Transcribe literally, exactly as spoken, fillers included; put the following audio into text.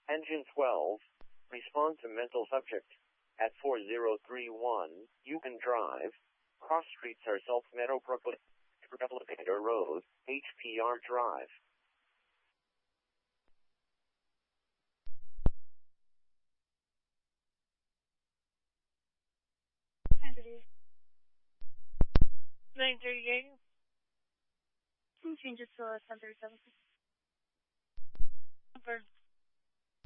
Engine twelve, respond to mental subject. At four zero three one, you can drive. Cross streets are South Meadow Elevator Road, H P R Drive. nine thirty-eight. Some changes to uh, ten thirty-seven. Confirmed.